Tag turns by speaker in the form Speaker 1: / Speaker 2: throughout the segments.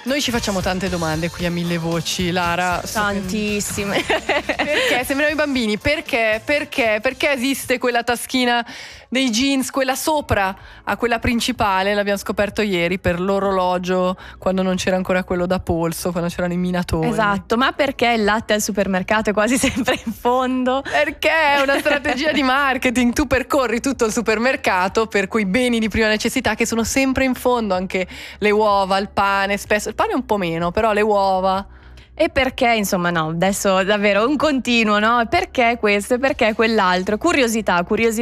Speaker 1: Noi ci facciamo tante domande qui a Mille Voci, Lara.
Speaker 2: Tantissime.
Speaker 1: Perché sembriamo i bambini? Perché esiste quella taschina dei jeans, quella sopra a quella principale? L'abbiamo scoperto ieri per l'orologio, quando non c'era ancora quello da polso, quando c'erano i minatori.
Speaker 2: Esatto, ma perché il latte al supermercato è quasi sempre in fondo?
Speaker 1: Perché è una strategia di marketing. Tu percorri tutto il supermercato per quei beni di prima necessità che sono sempre in fondo, anche le uova, il pane, spesso il pane un po' meno, però le uova.
Speaker 2: E perché, insomma, no, adesso davvero un continuo, no? Perché questo e perché quell'altro? Curiosità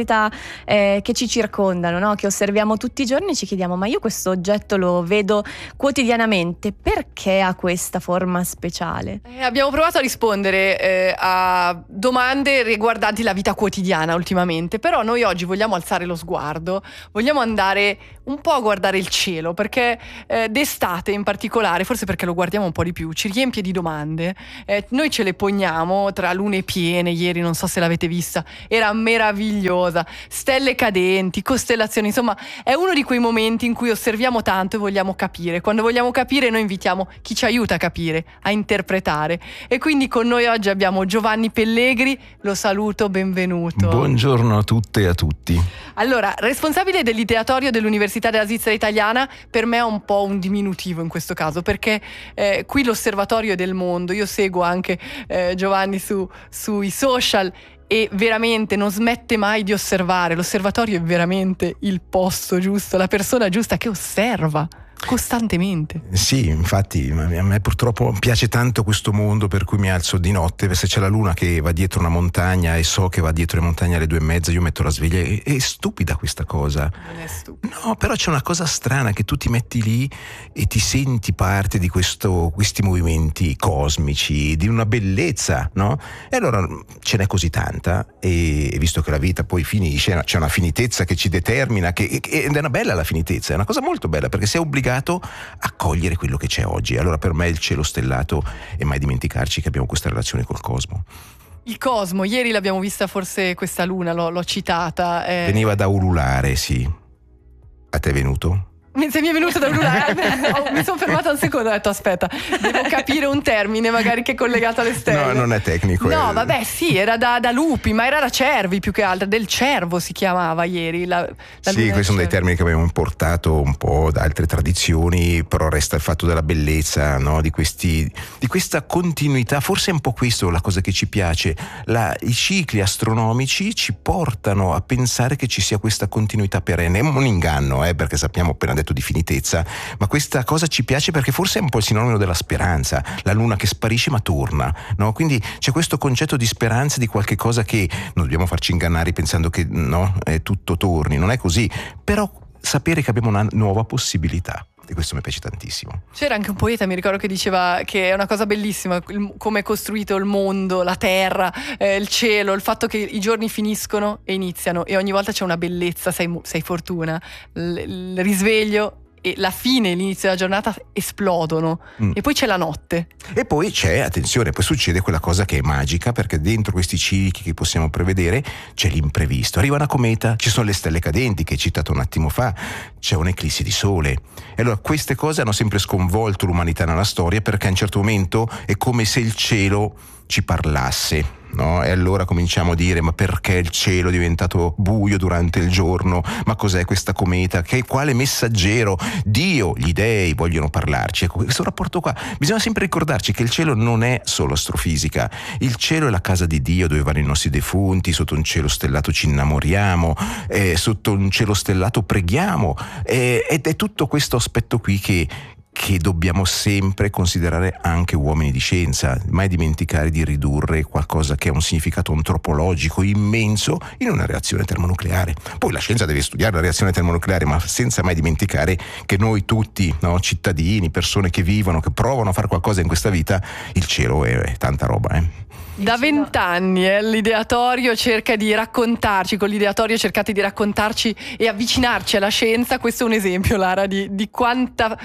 Speaker 2: che ci circondano, no? Che osserviamo tutti i giorni e ci chiediamo: ma io questo oggetto lo vedo quotidianamente, perché ha questa forma speciale?
Speaker 1: Abbiamo provato a rispondere a domande riguardanti la vita quotidiana ultimamente, però noi oggi vogliamo alzare lo sguardo, vogliamo andare un po' a guardare il cielo, perché d'estate in particolare, forse perché lo guardiamo un po' di più, ci riempie di domande. Noi ce le poniamo tra lune piene. Ieri, non so se l'avete vista, era meravigliosa, stelle cadenti, costellazioni, insomma è uno di quei momenti in cui osserviamo tanto e vogliamo capire. Quando vogliamo capire noi invitiamo chi ci aiuta a capire, a interpretare, e quindi con noi oggi abbiamo Giovanni Pellegri. Lo saluto, benvenuto.
Speaker 3: Buongiorno a tutte e a tutti.
Speaker 1: Allora, responsabile dell'ideatorio dell'Università della Svizzera Italiana, per me è un po' un diminutivo in questo caso, perché qui l'osservatorio del mondo, io seguo anche Giovanni sui social, e veramente non smette mai di osservare. L'osservatorio è veramente il posto giusto, la persona giusta che osserva costantemente.
Speaker 3: Sì, infatti a me purtroppo piace tanto questo mondo, per cui mi alzo di notte. Se c'è la luna che va dietro una montagna e so che va dietro le montagne alle 2:30, io metto la sveglia. È stupida questa cosa.
Speaker 1: Non è stupido.
Speaker 3: No, però c'è una cosa strana, che tu ti metti lì e ti senti parte di questi movimenti cosmici, di una bellezza, no? E allora ce n'è così tanta, e visto che la vita poi finisce, c'è una finitezza che ci determina, ed è una bella la finitezza, è una cosa molto bella, perché sei obbligato a cogliere quello che c'è oggi. Allora per me il cielo stellato è mai dimenticarci che abbiamo questa relazione col cosmo.
Speaker 1: Il cosmo, ieri l'abbiamo vista, forse questa luna, l'ho citata.
Speaker 3: Veniva da ululare, sì. A te è venuto?
Speaker 1: Se mi è venuto da ululare, mi sono fermata un secondo e ho detto: aspetta, devo capire un termine magari che è collegato alle stelle.
Speaker 3: No, non è tecnico.
Speaker 1: No, vabbè, sì, era da lupi, ma era da cervi più che altro. Del cervo si chiamava ieri.
Speaker 3: Sì, questi sono dei termini che abbiamo importato un po' da altre tradizioni, però resta il fatto della bellezza, no? Di questa continuità. Forse è un po' questo la cosa che ci piace. I cicli astronomici ci portano a pensare che ci sia questa continuità perenne. È un inganno, perché sappiamo, appena detto, di finitezza, ma questa cosa ci piace perché forse è un po' il sinonimo della speranza, la luna che sparisce ma torna, no? Quindi c'è questo concetto di speranza, di qualche cosa che non dobbiamo farci ingannare pensando che tutto torni, non è così, però sapere che abbiamo una nuova possibilità. E questo mi piace tantissimo.
Speaker 1: C'era anche un poeta, mi ricordo, che diceva che è una cosa bellissima come è costruito il mondo, la terra, il cielo, il fatto che i giorni finiscono e iniziano, e ogni volta c'è una bellezza, sei fortuna, il risveglio e la fine e l'inizio della giornata esplodono, e poi c'è la notte.
Speaker 3: E poi c'è, attenzione, poi succede quella cosa che è magica, perché dentro questi cicli che possiamo prevedere c'è l'imprevisto. Arriva una cometa, ci sono le stelle cadenti che hai citato un attimo fa, c'è un'eclissi di sole. E allora queste cose hanno sempre sconvolto l'umanità nella storia, perché a un certo momento è come se il cielo ci parlasse, no? E allora cominciamo a dire: ma perché il cielo è diventato buio durante il giorno? Ma cos'è questa cometa? Quale messaggero? Dio, gli dei vogliono parlarci. Ecco, questo rapporto qua, bisogna sempre ricordarci che il cielo non è solo astrofisica. Il cielo è la casa di Dio, dove vanno i nostri defunti. Sotto un cielo stellato ci innamoriamo, sotto un cielo stellato preghiamo, ed è tutto questo aspetto qui che dobbiamo sempre considerare anche uomini di scienza, mai dimenticare di ridurre qualcosa che ha un significato antropologico immenso in una reazione termonucleare. Poi la scienza deve studiare la reazione termonucleare, ma senza mai dimenticare che noi tutti, no, cittadini, persone che vivono, che provano a fare qualcosa in questa vita, il cielo è tanta roba,
Speaker 1: Da 20 anni l'ideatorio cerca di raccontarci, con l'ideatorio cercate di raccontarci e avvicinarci alla scienza. Questo è un esempio, Lara, di quanto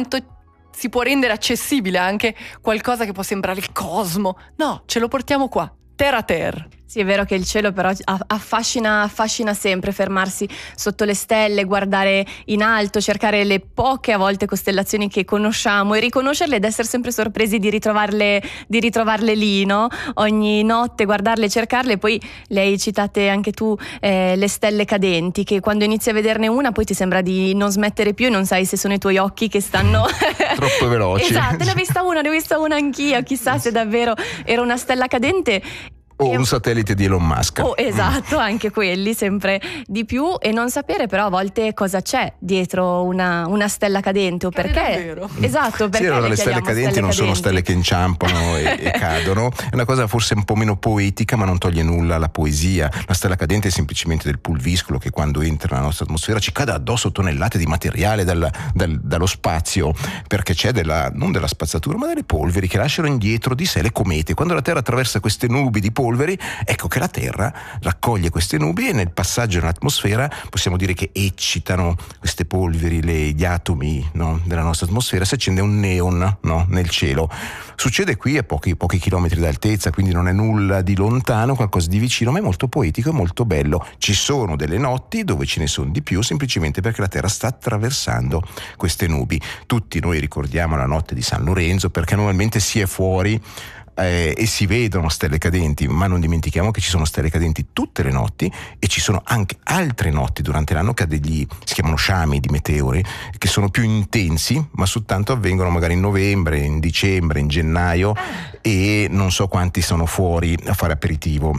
Speaker 1: si può rendere accessibile anche qualcosa che può sembrare il cosmo. No, ce lo portiamo qua, terra a terra.
Speaker 2: Sì, è vero che il cielo però affascina sempre, fermarsi sotto le stelle, guardare in alto, cercare le poche a volte costellazioni che conosciamo e riconoscerle ed essere sempre sorpresi di ritrovarle lì, no? Ogni notte guardarle, cercarle. Poi le hai citate anche tu, le stelle cadenti, che quando inizi a vederne una poi ti sembra di non smettere più e non sai se sono i tuoi occhi che stanno
Speaker 3: troppo veloci.
Speaker 2: Esatto, ne ho vista una anch'io, chissà se davvero era una stella cadente.
Speaker 3: O un satellite di Elon Musk.
Speaker 2: Oh, esatto, anche quelli sempre di più, e non sapere però a volte cosa c'è dietro una stella cadente, o perché.
Speaker 1: Davvero.
Speaker 2: Esatto, perché
Speaker 3: sì, allora le stelle cadenti non sono stelle che inciampano e cadono, è una cosa forse un po' meno poetica, ma non toglie nulla alla poesia. La stella cadente è semplicemente del pulviscolo che quando entra nella nostra atmosfera ci cade addosso tonnellate di materiale dallo spazio, perché c'è non della spazzatura, ma delle polveri che lasciano indietro di sé le comete. Quando la Terra attraversa queste nubi di polveri, ecco che la Terra raccoglie queste nubi e nel passaggio nell'atmosfera possiamo dire che eccitano queste polveri gli atomi, no, della nostra atmosfera. Si accende un neon, no, nel cielo. Succede qui a pochi chilometri d'altezza, quindi non è nulla di lontano, qualcosa di vicino, ma è molto poetico e molto bello. Ci sono delle notti dove ce ne sono di più, semplicemente perché la Terra sta attraversando queste nubi. Tutti noi ricordiamo la notte di San Lorenzo, perché normalmente si è fuori e si vedono stelle cadenti, ma non dimentichiamo che ci sono stelle cadenti tutte le notti, e ci sono anche altre notti durante l'anno che si chiamano sciami di meteori, che sono più intensi, ma soltanto avvengono magari in novembre, in dicembre, in gennaio, e non so quanti sono fuori a fare aperitivo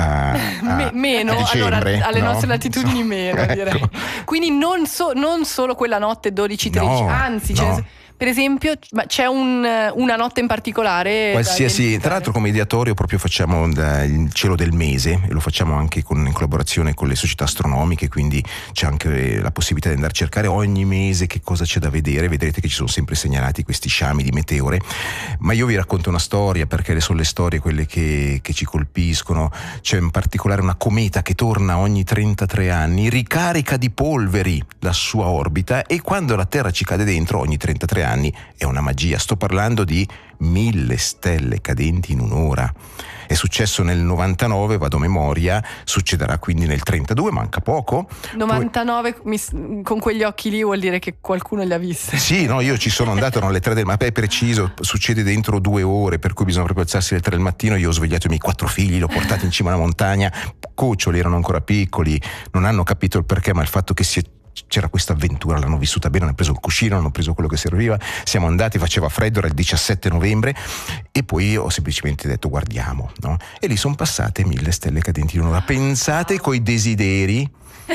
Speaker 1: meno,
Speaker 3: a dicembre,
Speaker 1: allora alle
Speaker 3: no?
Speaker 1: nostre latitudini meno,
Speaker 3: ecco.
Speaker 1: direi. Quindi non solo quella notte 12-13,
Speaker 3: No,
Speaker 1: anzi
Speaker 3: no.
Speaker 1: per esempio, ma c'è una notte in particolare
Speaker 3: Qualsiasi, tra l'altro come ideatorio proprio facciamo il cielo del mese, e lo facciamo anche in collaborazione con le società astronomiche, quindi c'è anche la possibilità di andare a cercare ogni mese che cosa c'è da vedere. Vedrete che ci sono sempre segnalati questi sciami di meteore, ma io vi racconto una storia, perché sono le storie quelle che ci colpiscono. C'è in particolare una cometa che torna ogni 33 anni, ricarica di polveri la sua orbita, e quando la Terra ci cade dentro ogni 33 anni è una magia. Sto parlando di 1000 stelle cadenti in un'ora. È successo nel 99, vado a memoria, succederà quindi nel 32, manca poco.
Speaker 1: 99 con quegli occhi lì vuol dire che qualcuno li ha visti.
Speaker 3: Sì, no, io ci sono andato, erano le 3 del mattino, è preciso, succede dentro 2 ore, per cui bisogna proprio alzarsi alle 3 del mattino. Io ho svegliato i miei 4 figli, li ho portati in cima alla montagna, cuccioli, erano ancora piccoli, non hanno capito il perché, ma il fatto che c'era questa avventura l'hanno vissuta bene, hanno preso il cuscino, hanno preso quello che serviva, siamo andati, faceva freddo, era il 17 novembre, e poi ho semplicemente detto guardiamo, no? E lì sono passate 1000 stelle cadenti in un'ora. Pensate coi desideri,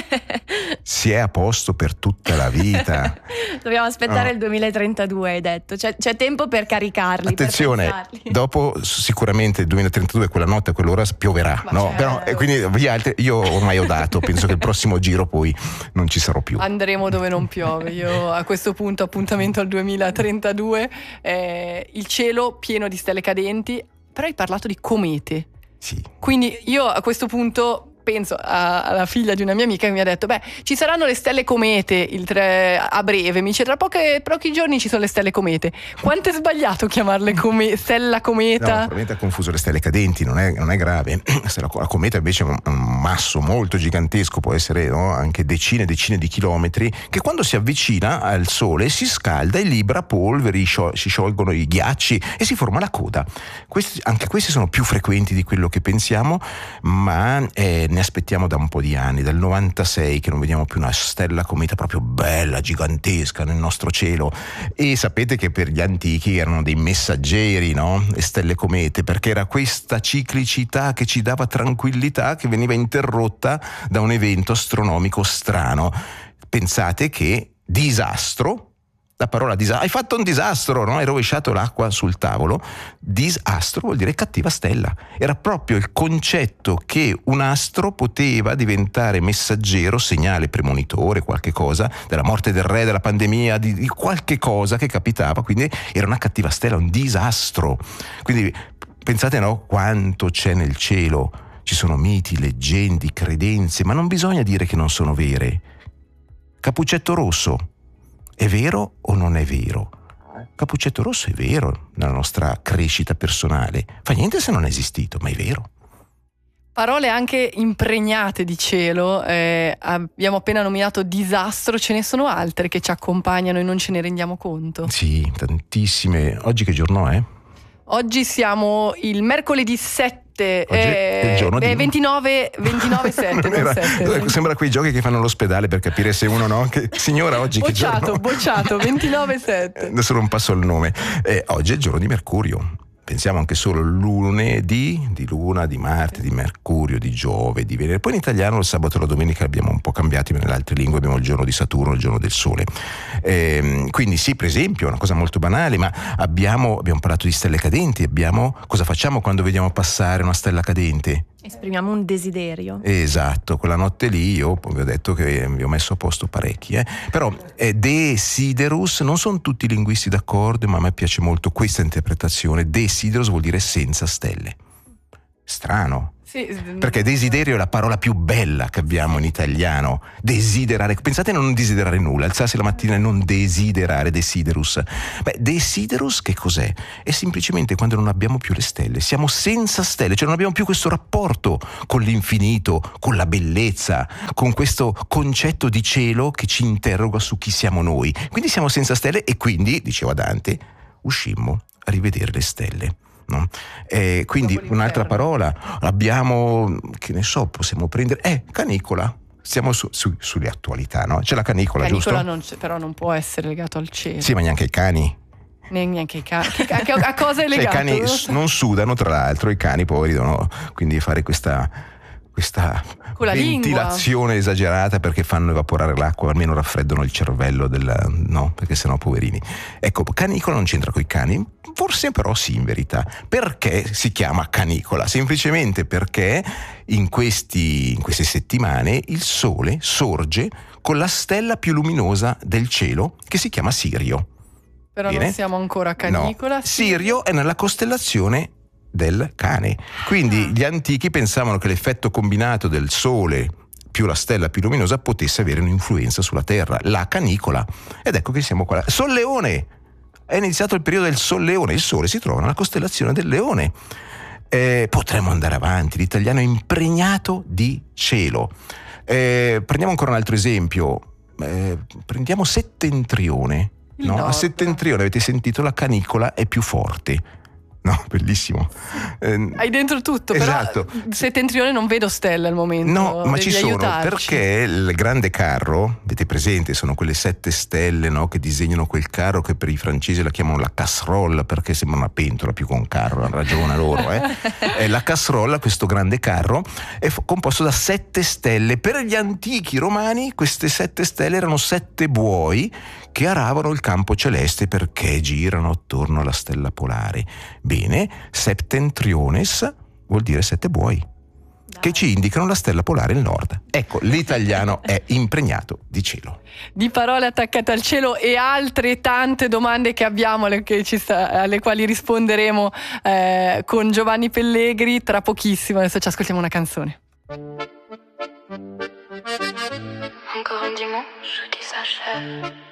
Speaker 3: si è a posto per tutta la vita.
Speaker 2: Dobbiamo aspettare il 2032, hai detto, c'è tempo per caricarli.
Speaker 3: Attenzione,
Speaker 2: per pensarli.
Speaker 3: dopo sicuramente il 2032, quella notte a quell'ora pioverà, no?
Speaker 1: certo.
Speaker 3: Però, e quindi gli altri, io ormai ho dato, penso che il prossimo giro poi non ci sarò più.
Speaker 1: Andremo dove non piove. Io a questo punto appuntamento al 2032, il cielo pieno di stelle cadenti. Però hai parlato di comete.
Speaker 3: Sì.
Speaker 1: Quindi io a questo punto penso alla figlia di una mia amica che mi ha detto ci saranno le stelle comete a breve, mi dice tra pochi giorni ci sono le stelle comete. Quanto è sbagliato chiamarle stella cometa?
Speaker 3: No, probabilmente ha confuso le stelle cadenti, non è grave. La cometa invece è un masso molto gigantesco, può essere, no, anche decine e decine di chilometri, che quando si avvicina al Sole si scalda e libera polveri, si sciolgono i ghiacci e si forma la coda. Anche questi sono più frequenti di quello che pensiamo, ma ne aspettiamo da un po' di anni, dal 96 che non vediamo più una stella cometa proprio bella, gigantesca nel nostro cielo. E sapete che per gli antichi erano dei messaggeri, no? Le stelle comete, perché era questa ciclicità che ci dava tranquillità, che veniva interrotta da un evento astronomico strano. Pensate che disastro, la parola disastro, hai fatto un disastro, no? Hai rovesciato l'acqua sul tavolo. Disastro vuol dire cattiva stella. Era proprio il concetto che un astro poteva diventare messaggero, segnale premonitore, qualche cosa, della morte del re, della pandemia, di qualche cosa che capitava, quindi era una cattiva stella, un disastro. Quindi pensate, no, quanto c'è nel cielo. Ci sono miti, leggende, credenze, ma non bisogna dire che non sono vere. Cappuccetto rosso, è vero o non è vero? Cappuccetto rosso è vero nella nostra crescita personale. Fa niente se non è esistito, ma è vero.
Speaker 1: Parole anche impregnate di cielo, abbiamo appena nominato disastro, ce ne sono altre che ci accompagnano e non ce ne rendiamo conto.
Speaker 3: Sì, tantissime. Oggi che giorno è?
Speaker 1: Oggi siamo il mercoledì 7,
Speaker 3: Oggi è il giorno di
Speaker 1: 29 7, non 7.
Speaker 3: Sembra quei giochi che fanno all'ospedale per capire se uno no. Signora, oggi che giorno?
Speaker 1: Bocciato, 29 7.
Speaker 3: Adesso non passo il nome. Oggi è il giorno di Mercurio. Pensiamo anche solo lunedì, di Luna, di Marte, di Mercurio, di Giove, di Venere. Poi in italiano il sabato e la domenica abbiamo un po' cambiati, ma nelle altre lingue abbiamo il giorno di Saturno, il giorno del Sole. Quindi sì, per esempio, è una cosa molto banale, ma abbiamo parlato di stelle cadenti. Cosa facciamo quando vediamo passare una stella cadente?
Speaker 2: Esprimiamo un desiderio.
Speaker 3: Esatto, quella notte lì io vi ho detto che vi ho messo a posto parecchi, però desiderus, non sono tutti i linguisti d'accordo, ma a me piace molto questa interpretazione. Desiderus vuol dire senza stelle. Strano.
Speaker 1: Sì.
Speaker 3: Perché desiderio è la parola più bella che abbiamo in italiano. Desiderare, pensate a non desiderare nulla, alzarsi la mattina e non desiderare, desiderus. Desiderus che cos'è? È semplicemente quando non abbiamo più le stelle, siamo senza stelle, cioè non abbiamo più questo rapporto con l'infinito, con la bellezza, con questo concetto di cielo che ci interroga su chi siamo noi. Quindi siamo senza stelle e quindi, diceva Dante, uscimmo a rivedere le stelle. No? Quindi un'altra parola abbiamo, che ne so, possiamo prendere canicola. Stiamo sulle attualità, no? C'è la canicola, giusto?
Speaker 1: Però non può essere legato al cielo.
Speaker 3: Sì, ma neanche i cani.
Speaker 1: Neanche i cani. A cosa è legato?
Speaker 3: Cioè, i cani non sudano, tra l'altro, i cani poveri devono quindi fare questa
Speaker 1: con la
Speaker 3: ventilazione esagerata perché fanno evaporare l'acqua, almeno raffreddano il cervello no, perché sennò poverini. Ecco, canicola non c'entra coi cani, forse però sì, in verità. Perché si chiama canicola? Semplicemente perché in queste settimane il sole sorge con la stella più luminosa del cielo che si chiama Sirio.
Speaker 1: Però
Speaker 3: Bene?
Speaker 1: non siamo ancora a canicola.
Speaker 3: No. Sirio è nella costellazione del cane. Quindi gli antichi pensavano che l'effetto combinato del sole più la stella più luminosa potesse avere un'influenza sulla Terra, la canicola. Ed ecco che siamo qua. Sol Leone! È iniziato il periodo del Sol Leone. Il sole si trova nella costellazione del Leone. Potremmo andare avanti. L'italiano è impregnato di cielo. Prendiamo ancora un altro esempio. Prendiamo Settentrione. No? A Settentrione, avete sentito, la canicola è più forte. No, bellissimo.
Speaker 1: Hai dentro tutto,
Speaker 3: esatto.
Speaker 1: Però Settentrione non vedo stelle al momento.
Speaker 3: No, ma ci sono,
Speaker 1: aiutarci.
Speaker 3: perché il grande carro, avete presente, sono quelle 7 stelle, no, che disegnano quel carro che per i francesi la chiamano la casserolle, perché sembra una pentola più che un carro, hanno ragione loro. La casserolle, questo grande carro, è composto da 7 stelle. Per gli antichi romani queste 7 stelle erano 7 buoi che aravano il campo celeste perché girano attorno alla stella polare. Bene, Septentriones vuol dire 7 buoi, che ci indicano la stella polare nel nord. Ecco, l'italiano è impregnato di cielo.
Speaker 1: Di parole attaccate al cielo e altre tante domande che abbiamo alle quali risponderemo con Giovanni Pellegri tra pochissimo. Adesso ci ascoltiamo una canzone.
Speaker 4: Encore un dimanche qui s'achève.